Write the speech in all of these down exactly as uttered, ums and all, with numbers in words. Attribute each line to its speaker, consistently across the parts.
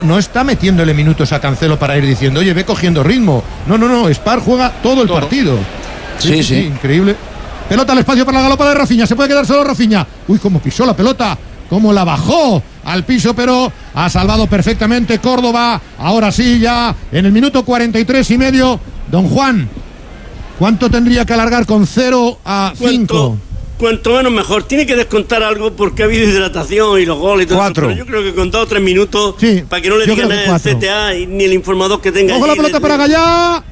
Speaker 1: No está metiéndole minutos a Cancelo para ir diciendo, oye, ve cogiendo ritmo. No, no, no, Spar juega todo el todo. partido. Sí sí, sí, sí, increíble. Pelota al espacio para la galopa de Rafinha. Se puede quedar solo Rafinha. Uy, cómo pisó la pelota. Cómo la bajó al piso, pero ha salvado perfectamente Córdoba. Ahora sí, ya en el minuto cuarenta y tres y medio. Don Juan, ¿cuánto tendría que alargar con cero a cinco?
Speaker 2: Cuanto menos mejor. Tiene que descontar algo porque ha habido hidratación y los goles y todo
Speaker 1: cuatro.
Speaker 2: Eso, pero yo creo que con dos o tres minutos,
Speaker 1: sí,
Speaker 2: para que no le digan nada el C T A ni el informador que tenga.
Speaker 1: Ojo la pelota para Gallá.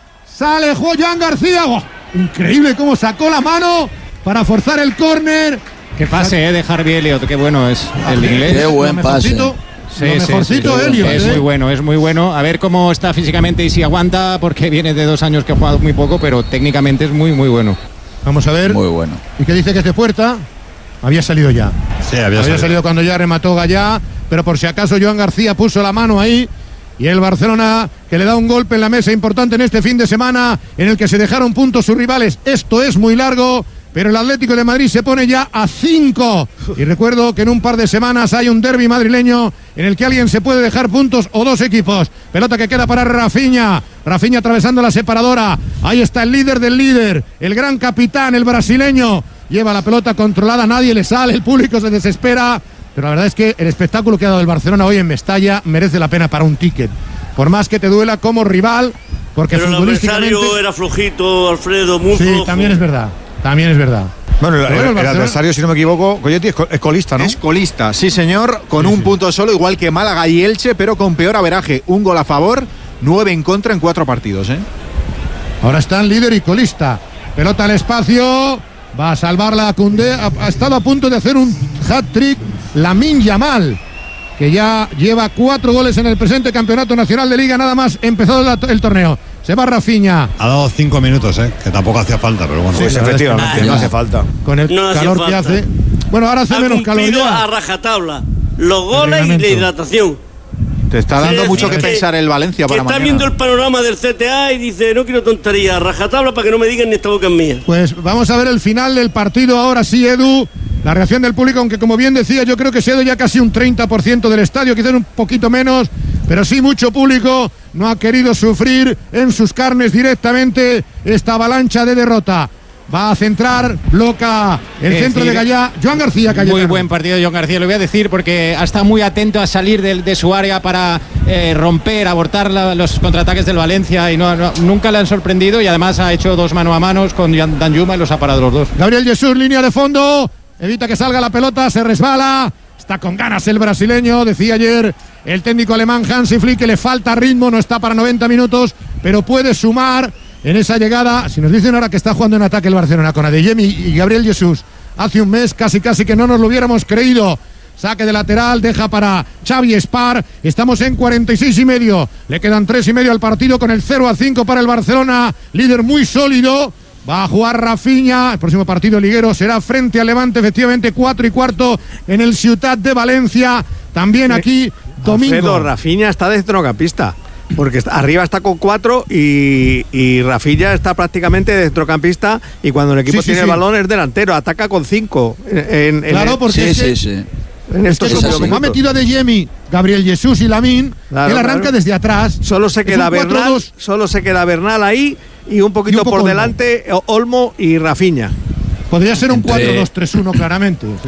Speaker 1: Sale Joan García. Oh, increíble cómo sacó la mano para forzar el córner.
Speaker 3: Qué pase, eh, de Harvey Elliott. Qué bueno es el inglés.
Speaker 4: Qué buen pase.
Speaker 3: Sí,
Speaker 1: lo mejorcito
Speaker 3: sí, sí,
Speaker 1: Elliott,
Speaker 3: es
Speaker 1: ¿eh?
Speaker 3: muy bueno, es muy bueno. A ver cómo está físicamente y si aguanta, porque viene de dos años que ha jugado muy poco, pero técnicamente es muy, muy bueno.
Speaker 1: Vamos a ver.
Speaker 4: Muy bueno.
Speaker 1: ¿Y qué dice que es de puerta? Había salido ya.
Speaker 5: Sí, había,
Speaker 1: había salido. salido cuando ya remató Gallá, pero por si acaso Joan García puso la mano ahí. Y el Barcelona que le da un golpe en la mesa importante en este fin de semana en el que se dejaron puntos sus rivales. Esto es muy largo, pero el Atlético de Madrid se pone ya a cinco. Y recuerdo que en un par de semanas hay un derbi madrileño en el que alguien se puede dejar puntos o dos equipos. Pelota que queda para Rafinha. Rafinha atravesando la separadora. Ahí está el líder del líder, el gran capitán, el brasileño. Lleva la pelota controlada, nadie le sale, el público se desespera. Pero la verdad es que el espectáculo que ha dado el Barcelona hoy en Mestalla merece la pena para un ticket. Por más que te duela como rival, porque
Speaker 2: pero
Speaker 1: futbolísticamente...
Speaker 2: el adversario era flojito, Alfredo, muy
Speaker 1: sí,
Speaker 2: flojo.
Speaker 1: Sí, también es verdad, también es verdad.
Speaker 5: Bueno, el, el, el adversario, si no me equivoco, Coyetti, es, es colista, ¿no?
Speaker 6: Es colista, sí señor, con
Speaker 5: sí,
Speaker 6: un
Speaker 5: sí.
Speaker 6: punto solo, igual que Málaga y Elche, pero con peor averaje. Un gol a favor, nueve en contra en cuatro partidos, ¿eh?
Speaker 1: Ahora están líder y colista. Pelota al espacio, va a salvarla a Koundé. Ha, ha estado a punto de hacer un hat-trick Lamine Yamal, que ya lleva cuatro goles en el presente campeonato nacional de Liga, nada más empezado la, el torneo. Se va Rafinha.
Speaker 5: Ha dado cinco minutos, ¿eh? Que tampoco hacía falta, pero bueno.
Speaker 6: Sí, pues efectivamente,
Speaker 5: ah,
Speaker 6: no hace falta.
Speaker 1: Con el
Speaker 2: no
Speaker 1: calor que hace. Bueno, ahora hace
Speaker 2: ha
Speaker 1: menos calor ya.
Speaker 2: a rajatabla los goles y la hidratación.
Speaker 6: Te está dando
Speaker 2: sí,
Speaker 6: mucho
Speaker 2: sí,
Speaker 6: que, que pensar el Valencia para
Speaker 2: está
Speaker 6: mañana.
Speaker 2: Viendo el panorama del C T A y dice, no quiero tontería, rajatabla para que no me digan ni esta boca es mía.
Speaker 1: Pues vamos a ver el final del partido ahora sí, Edu. La reacción del público, aunque como bien decía, yo creo que se ha ido ya casi un treinta por ciento del estadio, quizás un poquito menos, pero sí mucho público no ha querido sufrir en sus carnes directamente esta avalancha de derrota. Va a centrar Loca, el es centro decir, de Gallá, Joan García Cayetano.
Speaker 3: Muy buen partido de Joan García, lo voy a decir, porque ha estado muy atento a salir de, de su área para eh, romper, abortar la, los contraataques del Valencia y no, no, nunca le han sorprendido y además ha hecho dos mano a manos con Danjuma y los ha parado los dos.
Speaker 1: Gabriel Jesús, línea de fondo, evita que salga la pelota, se resbala, está con ganas el brasileño, decía ayer el técnico alemán Hansi Flick que le falta ritmo, no está para noventa minutos, pero puede sumar en esa llegada. Si nos dicen ahora que está jugando en ataque el Barcelona con Adeyemi y Gabriel Jesús hace un mes, casi casi que no nos lo hubiéramos creído. Saque de lateral, deja para Xavi Spar. Estamos en cuarenta y seis y medio. Le quedan tres y medio al partido con el cero a cinco para el Barcelona. Líder muy sólido. Va a jugar Rafinha. El próximo partido liguero será frente al Levante, efectivamente, cuatro y cuarto en el Ciutat de Valencia. También aquí, domingo.
Speaker 7: Alfredo, Rafinha está de centrocampista. Porque está, arriba está con cuatro y, y Rafinha está prácticamente de centrocampista y cuando el equipo sí, sí, tiene sí. el balón es delantero, ataca con cinco. En, en
Speaker 1: claro,
Speaker 7: el,
Speaker 1: porque
Speaker 4: sí,
Speaker 1: es que,
Speaker 4: sí, sí.
Speaker 1: En es que como, como ha metido a Adeyemi, Gabriel Jesús y Lamine, claro, él arranca claro. desde atrás.
Speaker 7: Solo se queda Bernal, solo se queda Bernal ahí y un poquito y un poco por Olmo. delante Olmo y Rafinha.
Speaker 1: Podría ser un Entre... cuatro dos tres uno claramente. Sí.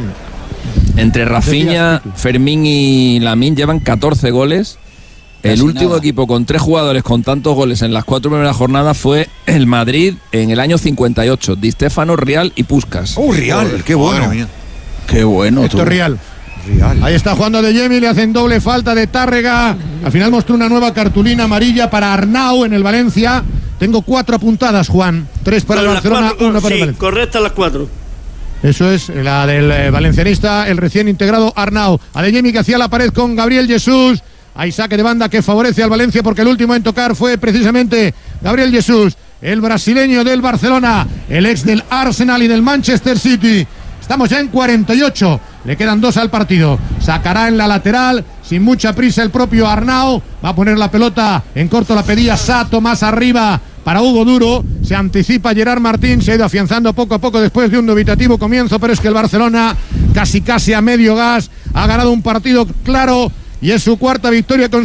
Speaker 4: Entre Rafinha, Fermín y Lamine llevan catorce goles. El último nada. equipo con tres jugadores con tantos goles en las cuatro primeras jornadas fue el Madrid en el año cincuenta y ocho. Di Stéfano, Rial y Puskás.
Speaker 6: ¡Oh, Rial! ¡Qué bueno!
Speaker 4: ¡Qué bueno!
Speaker 1: Esto es Rial. Rial. Ahí está jugando Adeyemi, le hacen doble falta de Tárrega. Al final mostró una nueva cartulina amarilla para Arnau en el Valencia. Tengo cuatro apuntadas, Juan. Tres para el Barcelona,
Speaker 2: cuatro,
Speaker 1: una para
Speaker 2: sí,
Speaker 1: el Valencia.
Speaker 2: Correctas las cuatro.
Speaker 1: Eso es, la del eh, valencianista, el recién integrado Arnau. Adeyemi que hacía la pared con Gabriel Jesús. Hay saque de banda que favorece al Valencia porque el último en tocar fue precisamente Gabriel Jesús, el brasileño del Barcelona, el ex del Arsenal y del Manchester City. Estamos ya en cuarenta y ocho, le quedan dos al partido. Sacará en la lateral, sin mucha prisa el propio Arnau. Va a poner la pelota en corto, la pedía Sato más arriba para Hugo Duro. Se anticipa Gerard Martín, se ha ido afianzando poco a poco después de un dubitativo comienzo, pero es que el Barcelona casi casi a medio gas ha ganado un partido claro y es su cuarta victoria con